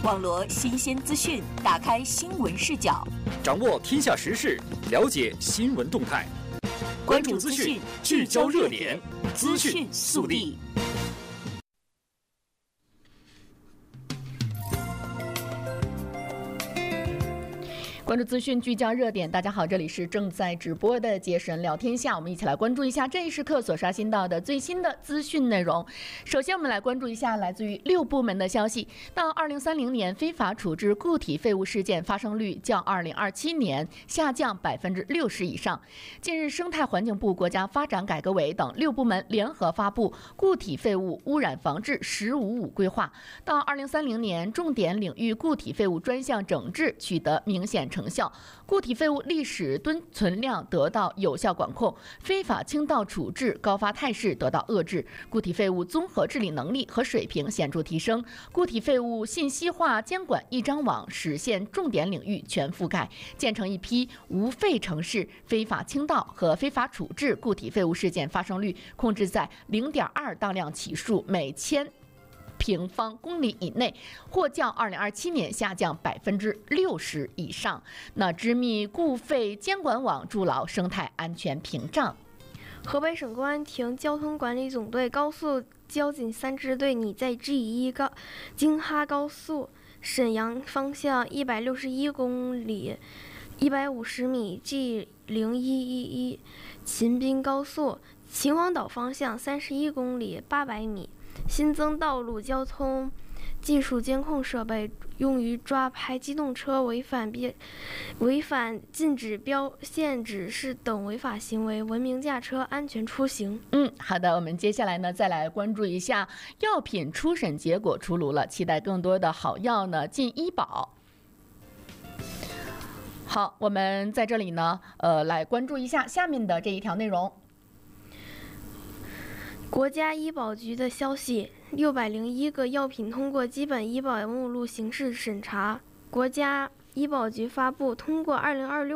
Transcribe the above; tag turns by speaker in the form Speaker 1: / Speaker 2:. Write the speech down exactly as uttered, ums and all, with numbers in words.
Speaker 1: 网罗新鲜资讯，打开新闻视角，
Speaker 2: 掌握天下时事，了解新闻动态。关注资讯，聚焦热点，资讯速递。
Speaker 3: 关注资讯，聚焦热点。大家好，这里是正在直播的杰神聊天下，我们一起来关注一下这一时刻所刷新到的最新的资讯内容。首先，我们来关注一下来自于六部门的消息。到二零三零年，非法处置固体废物事件发生率较二零二七年下降百分之六十以上。近日，生态环境部、国家发展改革委等六部门联合发布《固体废物污染防治“十五五”规划》，到二零三零年，重点领域固体废物专项整治取得明显成效，固体废物历史吨存量得到有效管控，非法倾倒处置高发态势得到遏制，固体废物综合治理能力和水平显著提升，固体废物信息化监管一张网实现重点领域全覆盖，建成一批无废城市，非法倾倒和非法处置固体废物事件发生率控制在零点二当量起数每千平方公里以内，或较二零二七年下降百分之六十以上。那织密固废监管网筑牢生态安全屏障。
Speaker 4: 河北省公安厅交通管理总队高速交警三支队拟在 G 一 高京哈高速沈阳方向一百六十一公里一百五十米 G 零一一一秦滨高速秦皇岛方向三十一公里八百米新增道路交通技术监控设备，用于抓拍机动车违反别违反禁止标线指示等违法行为，文明驾车，安全出行。
Speaker 3: 嗯，好的，我们接下来呢，再来关注一下药品初审结果出炉了，期待更多的好药呢进医保。好，我们在这里呢，呃，来关注一下下面的这一条内容。
Speaker 4: 国家医保局的消息，六百零一个药品通过基本医保目录形式审查。国家医保局发布通过二零二六